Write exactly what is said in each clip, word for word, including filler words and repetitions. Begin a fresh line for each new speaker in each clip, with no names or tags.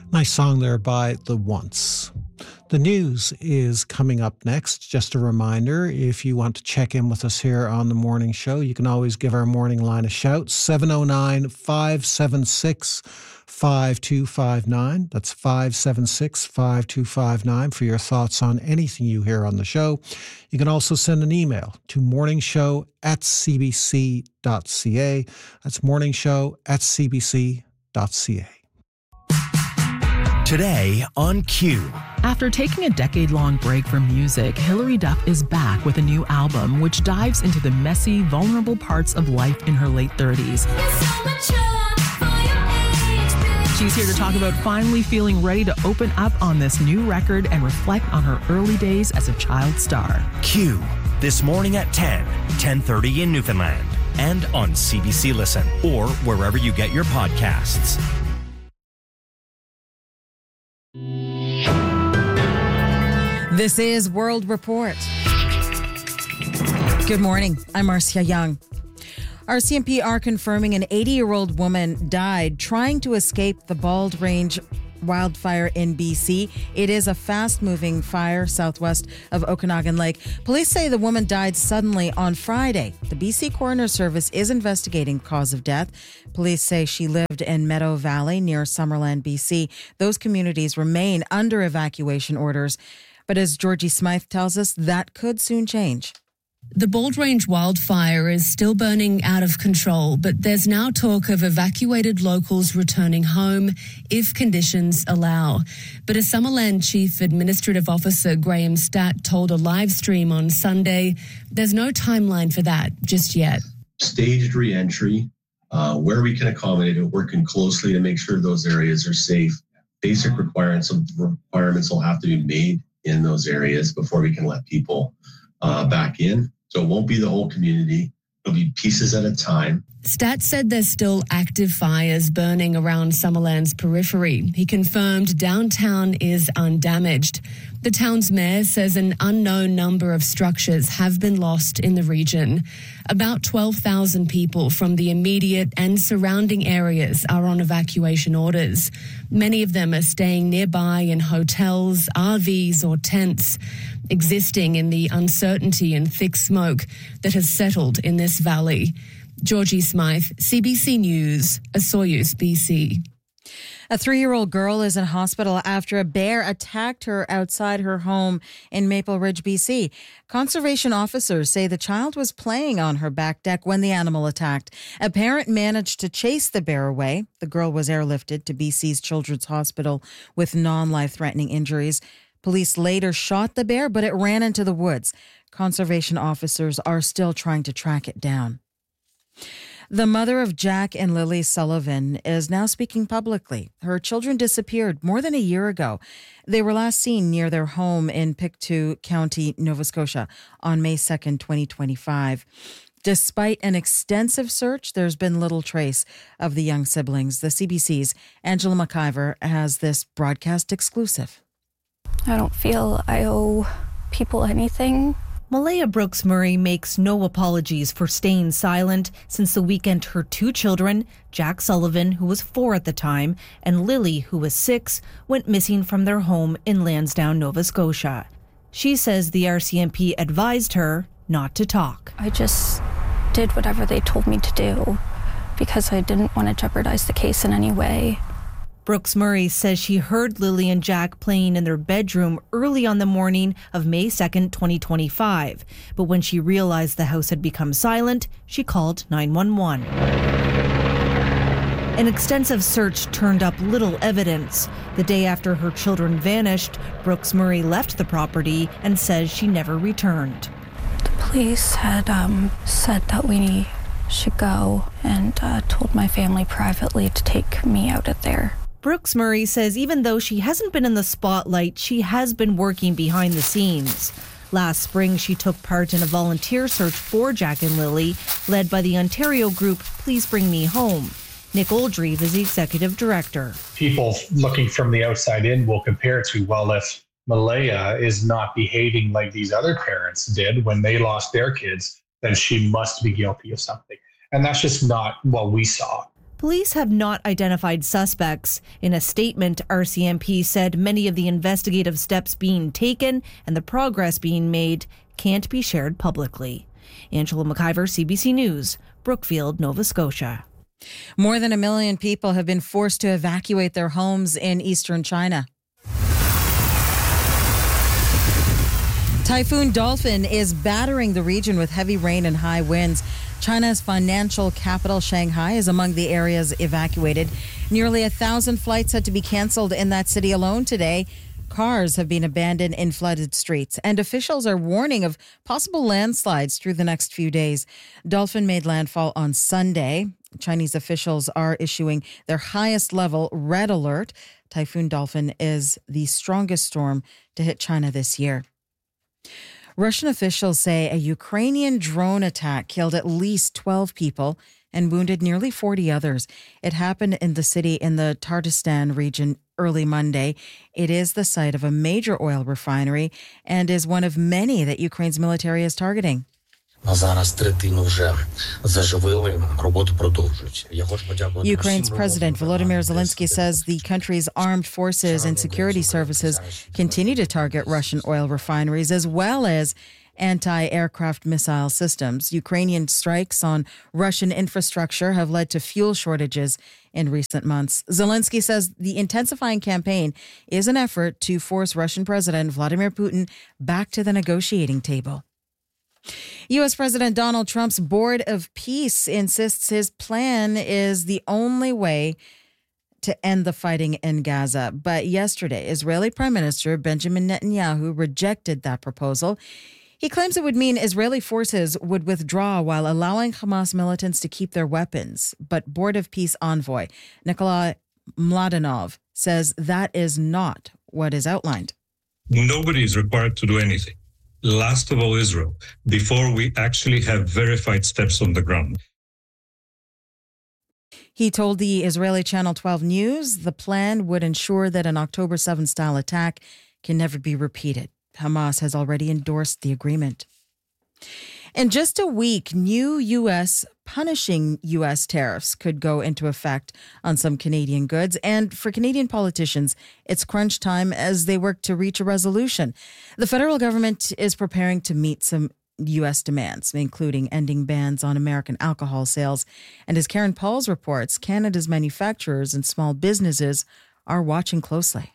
Nice song there by The Once. The news is coming up next. Just a reminder, if you want to check in with us here on the morning show, you can always give our morning line a shout, seven oh nine, five seven six, five two five nine. That's five seven six, five two five nine for your thoughts on anything you hear on the show. You can also send an email to morningshow at cbc.ca. That's morningshow at cbc.ca.
Today on Q.
After taking a decade-long break from music, Hilary Duff is back with a new album which dives into the messy, vulnerable parts of life in her late thirties. She's here to talk about finally feeling ready to open up on this new record and reflect on her early days as a child star.
Q, this morning at ten, ten thirty in Newfoundland, and on C B C Listen or wherever you get your podcasts.
This is World Report. Good morning. I'm Marcia Young. R C M P are confirming an eighty-year-old woman died trying to escape the Bald Range wildfire in B C. It is a fast-moving fire southwest of Okanagan Lake. Police say the woman died suddenly on Friday. The B C Coroner Service is investigating the cause of death. Police say she lived in Meadow Valley near Summerland, B C. Those communities remain under evacuation orders. But as Georgie Smythe tells us, that could soon change.
The Bald Range wildfire is still burning out of control, but there's now talk of evacuated locals returning home if conditions allow. But a Summerland Chief Administrative Officer Graham Statt told a live stream on Sunday, there's no timeline for that just yet.
Staged re-entry, uh, where we can accommodate it, working closely to make sure those areas are safe. Basic requirements, requirements will have to be made in those areas before we can let people uh, back in. So it won't be the whole community. It'll be pieces at a time.
Statt said there's still active fires burning around Summerland's periphery. He confirmed downtown is undamaged. The town's mayor says an unknown number of structures have been lost in the region. About twelve thousand people from the immediate and surrounding areas are on evacuation orders. Many of them are staying nearby in hotels, R Vs or tents, existing in the uncertainty and thick smoke that has settled in this valley. Georgie Smythe, C B C News, Osoyoos, B C.
A three-year-old girl is in hospital after a bear attacked her outside her home in Maple Ridge, B C. Conservation officers say the child was playing on her back deck when the animal attacked. A parent managed to chase the bear away. The girl was airlifted to B C's Children's Hospital with non-life-threatening injuries. Police later shot the bear, but it ran into the woods. Conservation officers are still trying to track it down. The mother of Jack and Lily Sullivan is now speaking publicly. Her children disappeared more than a year ago. They were last seen near their home in Pictou County, Nova Scotia, on May second, twenty twenty-five. Despite an extensive search, there's been little trace of the young siblings. The C B C's Angela McIver has this broadcast exclusive.
I don't feel I owe people anything.
Malaya Brooks Murray makes no apologies for staying silent since the weekend her two children, Jack Sullivan, who was four at the time, and Lily, who was six, went missing from their home in Lansdowne, Nova Scotia. She says the R C M P advised her not to talk.
I just did whatever they told me to do because I didn't want to jeopardize the case in any way.
Brooks Murray says she heard Lily and Jack playing in their bedroom early on the morning of May second, twenty twenty-five. But when she realized the house had become silent, she called nine one one. An extensive search turned up little evidence. The day after her children vanished, Brooks Murray left the property and says she never returned.
The police had um, said that we should go and uh, told my family privately to take me out of there.
Brooks Murray says even though she hasn't been in the spotlight, she has been working behind the scenes. Last spring, she took part in a volunteer search for Jack and Lily, led by the Ontario group Please Bring Me Home. Nick Oldreive is the executive director.
People looking from the outside in will compare it to, well, if Malaya is not behaving like these other parents did when they lost their kids, then she must be guilty of something. And that's just not what we saw.
Police have not identified suspects. In a statement, R C M P said many of the investigative steps being taken and the progress being made can't be shared publicly. Angela McIver, C B C News, Brookfield, Nova Scotia.
More than a million people have been forced to evacuate their homes in eastern China. Typhoon Dolphin is battering the region with heavy rain and high winds. China's financial capital, Shanghai, is among the areas evacuated. Nearly a thousand flights had to be canceled in that city alone today. Cars have been abandoned in flooded streets, and officials are warning of possible landslides through the next few days. Dolphin made landfall on Sunday. Chinese officials are issuing their highest level red alert. Typhoon Dolphin is the strongest storm to hit China this year. Russian officials say a Ukrainian drone attack killed at least twelve people and wounded nearly forty others. It happened in the city in the Tatarstan region early Monday. It is the site of a major oil refinery and is one of many that Ukraine's military is targeting.
Ukraine's
President Volodymyr Zelensky says the country's armed forces and security services continue to target Russian oil refineries as well as anti-aircraft missile systems. Ukrainian strikes on Russian infrastructure have led to fuel shortages in recent months. Zelensky says the intensifying campaign is an effort to force Russian President Vladimir Putin back to the negotiating table. U S. President Donald Trump's Board of Peace insists his plan is the only way to end the fighting in Gaza. But yesterday, Israeli Prime Minister Benjamin Netanyahu rejected that proposal. He claims it would mean Israeli forces would withdraw while allowing Hamas militants to keep their weapons. But Board of Peace envoy Nikolai Mladenov says that is not what is outlined.
Nobody is required to do anything. Last of all, Israel, before we actually have verified steps on the ground.
He told the Israeli Channel twelve News the plan would ensure that an October seventh style attack can never be repeated. Hamas has already endorsed the agreement. In just a week, new U S punishing U S tariffs could go into effect on some Canadian goods. And for Canadian politicians, it's crunch time as they work to reach a resolution. The federal government is preparing to meet some U S demands, including ending bans on American alcohol sales. And as Karen Pauls reports, Canada's manufacturers and small businesses are watching closely.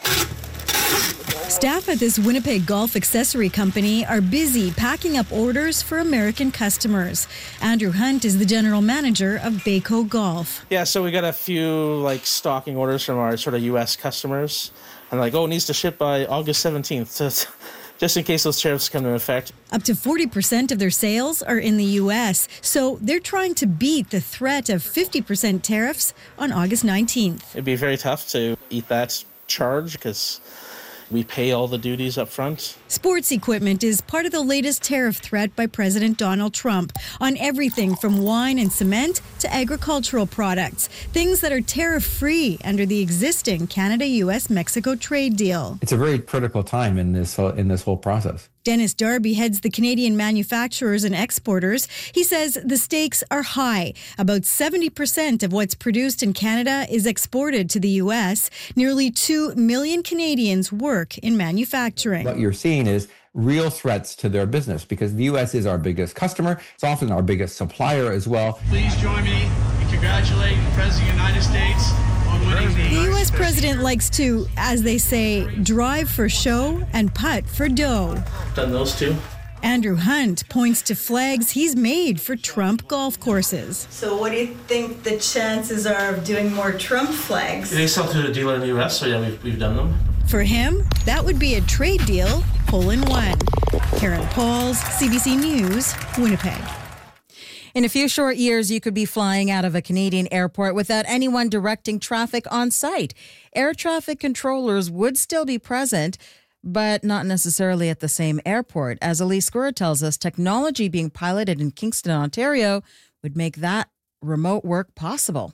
Staff at this Winnipeg golf accessory company are busy packing up orders for American customers. Andrew Hunt is the general manager of Baco Golf.
Yeah, so we got a few like stocking orders from our sort of U S customers. And like, oh, it needs to ship by August seventeenth. So just in case those tariffs come into effect.
Up to forty percent of their sales are in the U S, so they're trying to beat the threat of fifty percent tariffs on August nineteenth.
It'd be very tough to eat that charge because we pay all the duties up front.
Sports equipment is part of the latest tariff threat by President Donald Trump on everything from wine and cement to agricultural products, things that are tariff-free under the existing Canada-U S Mexico trade deal.
It's a very critical time in this uh, in this whole process.
Dennis Darby heads the Canadian manufacturers and exporters. He says the stakes are high. About seventy percent of what's produced in Canada is exported to the U S. Nearly two million Canadians work in manufacturing.
What you're seeing is real threats to their business because the U S is our biggest customer. It's often our biggest supplier as well.
Please join me in congratulating the President of the United States on winning the...
The U S president likes to, as they say, drive for show and putt for dough.
Done those two.
Andrew Hunt points to flags he's made for Trump golf courses.
So what do you think the chances are of doing more Trump flags?
They sell to a dealer in the U S, so yeah, we've, we've done them.
For him, that would be a trade deal, hole in one. Karen Pauls, C B C News, Winnipeg.
In a few short years, you could be flying out of a Canadian airport without anyone directing traffic on site. Air traffic controllers would still be present, but not necessarily at the same airport. As Elise Skura tells us, technology being piloted in Kingston, Ontario would make that remote work possible.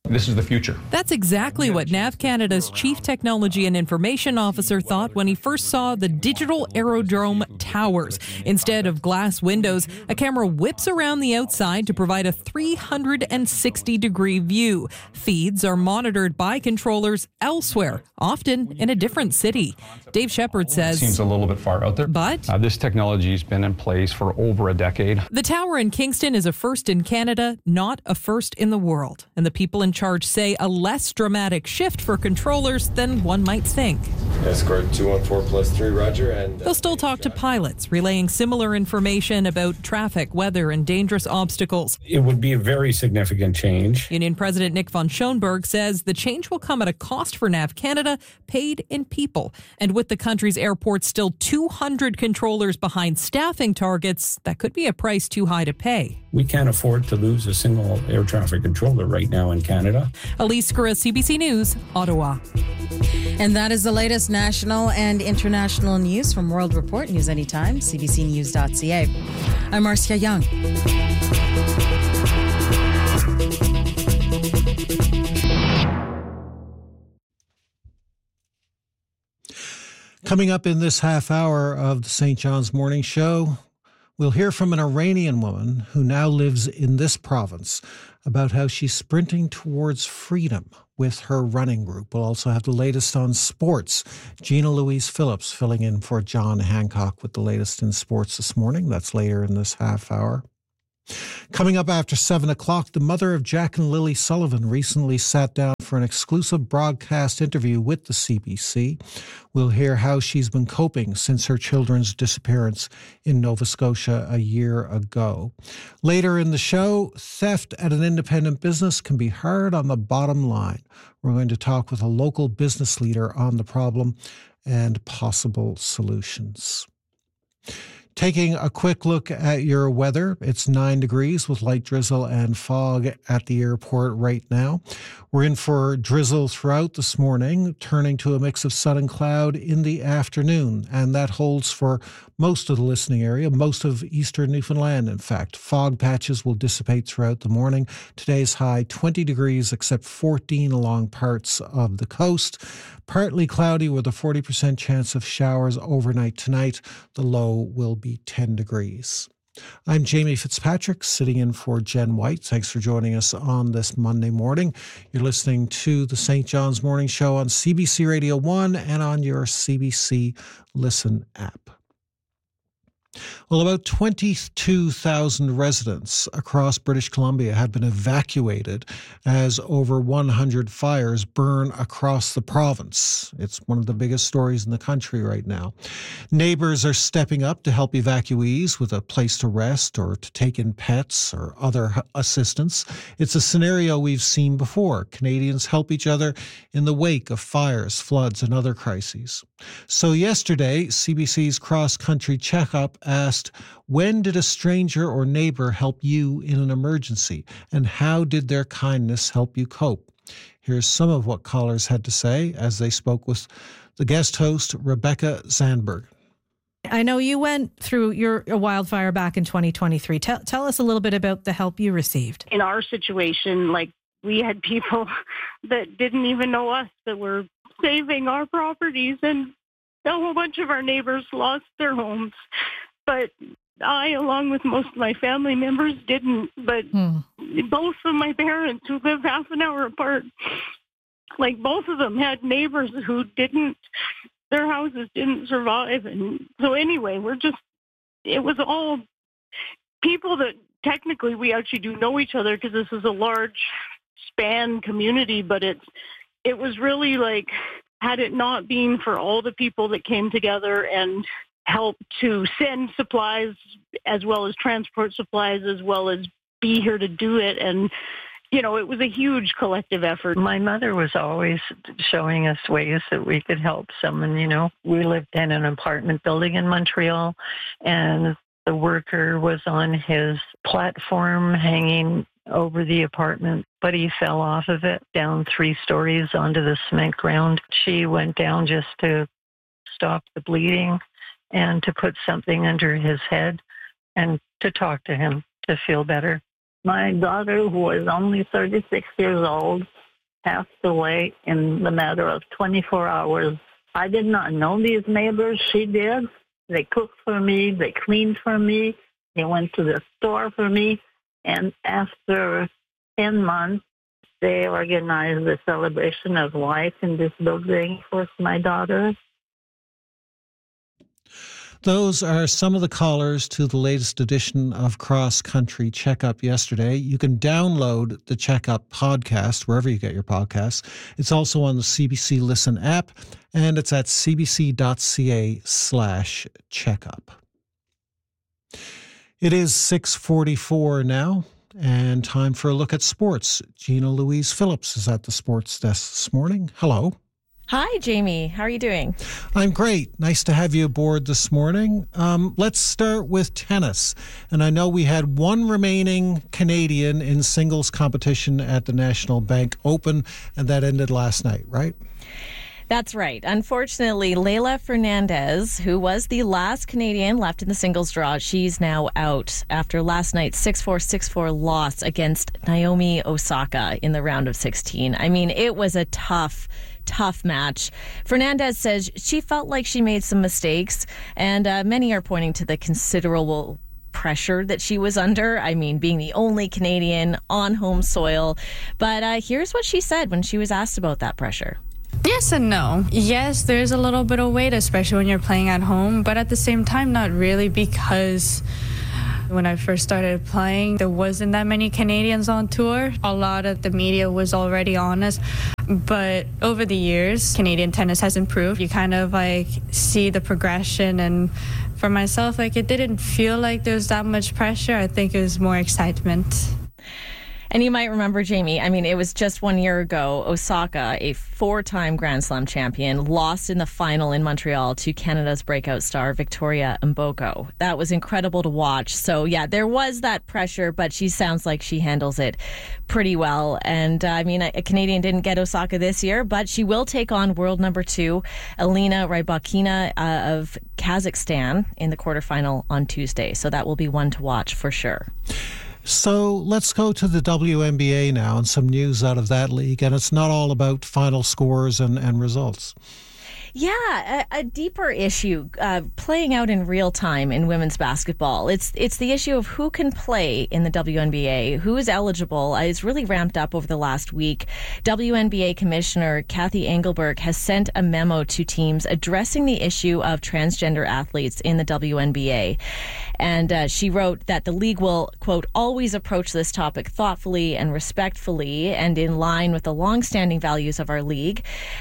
This is the future.
That's exactly what Nav Canada's Chief Technology and Information Officer thought when he first saw the digital aerodrome towers. Instead of glass windows, a camera whips around the outside to provide a three hundred sixty degree view. Feeds are monitored by controllers elsewhere, often in a different city. Dave Shepard says...
Seems a little bit far out there.
But...
Uh, this technology has been in place for over a decade.
The tower in Kingston is a first in Canada, not a first in the world. And the people in charge say a less dramatic shift for controllers than one might think.
Escort two one four plus three, roger. And
they'll still talk to pilots, relaying similar information about traffic, weather, and dangerous obstacles.
It would be a very significant change.
Union President Nick von Schoenberg says the change will come at a cost for Nav Canada, paid in people. And with the country's airports still two hundred controllers behind staffing targets, that could be a price too high to pay.
We can't afford to lose a single air traffic controller right now in Canada.
Elise Skura, C B C News, Ottawa.
And that is the latest national and international news from World Report. News anytime, c b c news dot c a. I'm Marcia Young.
Coming up in this half hour of the Saint John's Morning Show, we'll hear from an Iranian woman who now lives in this province about how she's sprinting towards freedom with her running group. We'll also have the latest on sports. Gina Louise Phillips filling in for John Hancock with the latest in sports this morning. That's later in this half hour. Coming up after seven o'clock, the mother of Jack and Lily Sullivan recently sat down for an exclusive broadcast interview with the C B C. We'll hear how she's been coping since her children's disappearance in Nova Scotia a year ago. Later in the show, theft at an independent business can be hard on the bottom line. We're going to talk with a local business leader on the problem and possible solutions. Taking a quick look at your weather, it's nine degrees with light drizzle and fog at the airport right now. We're in for drizzle throughout this morning, turning to a mix of sun and cloud in the afternoon. And that holds for most of the listening area, most of eastern Newfoundland, in fact. Fog patches will dissipate throughout the morning. Today's high twenty degrees, except fourteen along parts of the coast. Partly cloudy with a forty percent chance of showers overnight tonight. The low will be ten degrees. I'm Jamie Fitzpatrick, sitting in for Jen White. Thanks for joining us on this Monday morning. You're listening to the Saint John's Morning Show on C B C Radio one and on your C B C Listen app. Well, about twenty-two thousand residents across British Columbia have been evacuated as over one hundred fires burn across the province. It's one of the biggest stories in the country right now. Neighbors are stepping up to help evacuees with a place to rest or to take in pets or other assistance. It's a scenario we've seen before. Canadians help each other in the wake of fires, floods, and other crises. So yesterday, C B C's Cross Country Checkup asked, when did a stranger or neighbor help you in an emergency, and how did their kindness help you cope? Here's some of what callers had to say as they spoke with the guest host, Rebecca Zandberg.
I know you went through your a wildfire back in twenty twenty-three. Tell, tell us a little bit about the help you received.
In our situation, like, we had people that didn't even know us that were saving our properties, and a whole bunch of our neighbors lost their homes. But I, along with most of my family members, didn't. But hmm. both of my parents, who live half an hour apart, like, both of them had neighbors who didn't, their houses didn't survive. And so anyway, we're just, it was all people that technically we actually do know each other because this is a large span community, but it's, it was really like, had it not been for all the people that came together and helped to send supplies as well as transport supplies, as well as be here to do it. And, you know, it was a huge collective effort.
My mother was always showing us ways that we could help someone. You know, we lived in an apartment building in Montreal, and the worker was on his platform hanging over the apartment, but he fell off of it down three stories onto the cement ground. She went down just to stop the bleeding and to put something under his head and to talk to him to feel better. My daughter, who was only thirty-six years old, passed away in the matter of twenty-four hours. I did not know these neighbors. She did. They cooked for me. They cleaned for me. They went to the store for me. And after ten months, they organized a celebration of life in this building for my daughter.
Those are some of the callers to the latest edition of Cross Country Checkup yesterday. You can download the Checkup podcast wherever you get your podcasts. It's also on the C B C Listen app, and it's at cbc.ca slash checkup. It is six forty-four now, and time for a look at sports. Gina Louise Phillips is at the sports desk this morning. Hello.
Hi, Jamie. How are you doing?
I'm great. Nice to have you aboard this morning. Um, let's start with tennis. And I know we had one remaining Canadian in singles competition at the National Bank Open, and that ended last night, right?
That's right. Unfortunately, Leylah Fernandez, who was the last Canadian left in the singles draw, she's now out after last night's six four, six four loss against Naomi Osaka in the round of sixteen. I mean, it was a tough tough match. Fernandez says she felt like she made some mistakes, and uh, many are pointing to the considerable pressure that she was under. I mean, being the only Canadian on home soil. But uh, here's what she said when she was asked about that pressure.
Yes and no. Yes, there's a little bit of weight, especially when you're playing at home, but at the same time, not really, because when I first started playing, there wasn't that many Canadians on tour. A lot of the media was already on us. But over the years, Canadian tennis has improved. You kind of like see the progression. And for myself, like it didn't feel like there was that much pressure. I think it was more excitement.
And you might remember, Jamie, I mean, it was just one year ago, Osaka, a four-time Grand Slam champion, lost in the final in Montreal to Canada's breakout star, Victoria Mboko. That was incredible to watch. So, yeah, there was that pressure, but she sounds like she handles it pretty well. And, uh, I mean, a, a Canadian didn't get Osaka this year, but she will take on world number two, Elena Rybakina uh, of Kazakhstan, in the quarterfinal on Tuesday. So that will be one to watch for sure.
So let's go to the W N B A now and some news out of that league. And it's not all about final scores and, and results.
Yeah, a, a deeper issue uh, playing out in real time in women's basketball. It's it's the issue of who can play in the W N B A, who is eligible. Uh, it's really ramped up over the last week. W N B A Commissioner Kathy Engelberg has sent a memo to teams addressing the issue of transgender athletes in the W N B A. And uh, she wrote that the league will, quote, always approach this topic thoughtfully and respectfully and in line with the longstanding values of our league.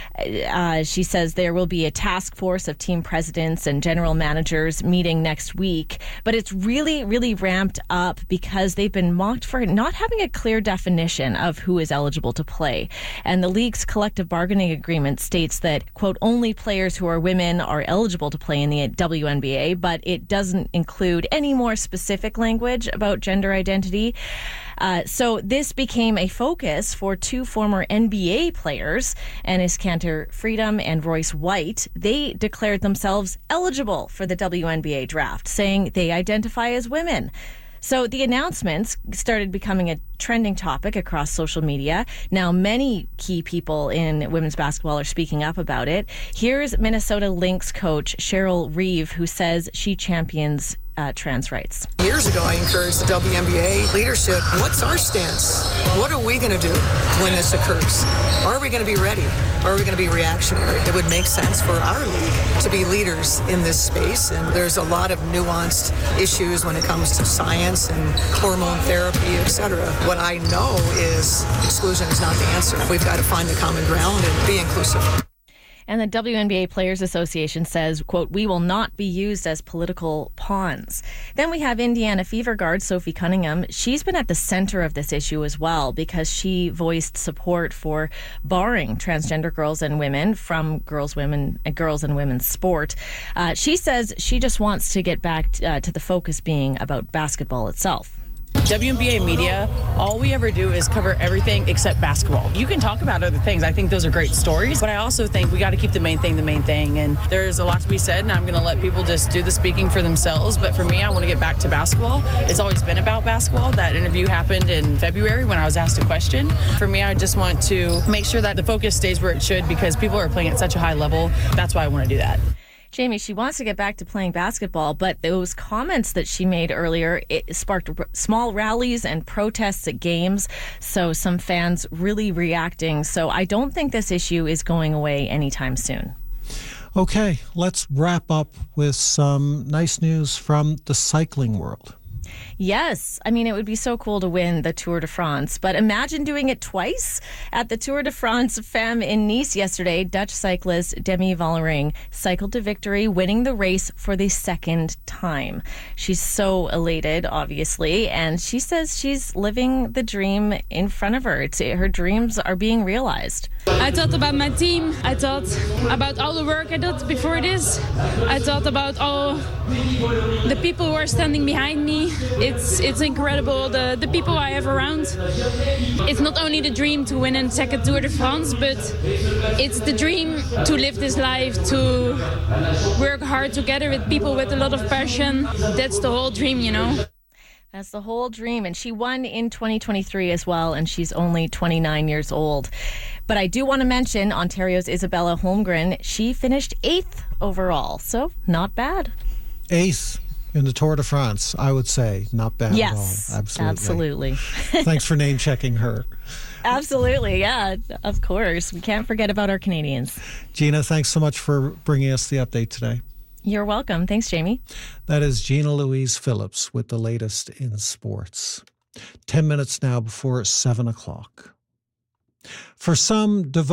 Uh, she says there will be a task force of team presidents and general managers meeting next week. But it's really, really ramped up because they've been mocked for not having a clear definition of who is eligible to play. And the league's collective bargaining agreement states that, quote, only players who are women are eligible to play in the W N B A, but it doesn't include any more specific language about gender identity. Uh, so this became a focus for two former N B A players, Enes Kanter Freedom and Royce White. They declared themselves eligible for the W N B A draft, saying they identify as women. So the announcements started becoming a trending topic across social media. Now, many key people in women's basketball are speaking up about it. Here's Minnesota Lynx coach Cheryl Reeve, who says she champions Uh, trans rights.
Years ago, I encouraged the W N B A leadership. What's our stance? What are we going to do when this occurs? Are we going to be ready? Are we going to be reactionary? It would make sense for our league to be leaders in this space. And there's a lot of nuanced issues when it comes to science and hormone therapy, et cetera. What I know is exclusion is not the answer. We've got to find the common ground and be inclusive.
And the W N B A Players Association says, quote, we will not be used as political pawns. Then we have Indiana Fever guard Sophie Cunningham. She's been at the center of this issue as well because she voiced support for barring transgender girls and women from girls, women, uh, girls and women's sport. Uh, she says she just wants to get back t- uh, to the focus being about basketball itself.
W N B A media, all we ever do is cover everything except basketball. You can talk about other things. I think those are great stories, but I also think we got to keep the main thing the main thing. And there's a lot to be said, and I'm going to let people just do the speaking for themselves. But for me, I want to get back to basketball. It's always been about basketball. That interview happened in February when I was asked a question. For me, I just want to make sure that the focus stays where it should because people are playing at such a high level. That's why I want to do that.
Jamie, she wants to get back to playing basketball, but those comments that she made earlier, it sparked r- small rallies and protests at games. So some fans really reacting. So I don't think this issue is going away anytime soon.
Okay, let's wrap up with some nice news from the cycling world.
Yes. I mean, it would be so cool to win the Tour de France, but imagine doing it twice. At the Tour de France Femme in Nice yesterday, Dutch cyclist Demi Vollering cycled to victory, winning the race for the second time. She's so elated, obviously, and she says she's living the dream in front of her. It's, her dreams are being realized.
I thought about my team. I thought about all the work I did before this. I thought about all the people who are standing behind me. It's it's incredible, the, the people I have around. It's not only the dream to win a second Tour de France, but it's the dream to live this life, to work hard together with people with a lot of passion. That's the whole dream, you know.
That's the whole dream. And she won in twenty twenty-three as well, and she's only twenty-nine years old. But I do want to mention Ontario's Isabella Holmgren. She finished eighth overall, so not bad.
Eighth in the Tour de France, I would say. Not bad
yes,
at all. Absolutely.
Absolutely.
Thanks for name checking her.
Absolutely, yeah, of course. We can't forget about our Canadians.
Gina, thanks so much for bringing us the update today.
You're welcome. Thanks, Jamie.
That is Gina Louise Phillips with the latest in sports. Ten minutes now before seven o'clock. For some devoted